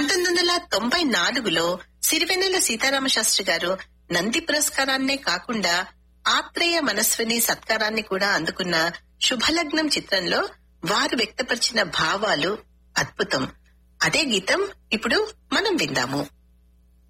1994లో సిరివెన్నెల సీతారామ శాస్త్రి గారు నంది పురస్కారాన్నే కాకుండా ఆత్రేయ మనస్విని సత్కారాన్ని కూడా అందుకున్న శుభలగ్నం చిత్రంలో వారు వ్యక్తపరిచిన భావాలు అద్భుతం. అదే గీతం ఇప్పుడు మనం విందాము.